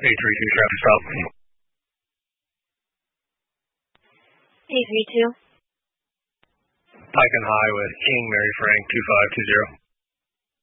832 traffic stop. 832. Pike and High with King Mary Frank 2520.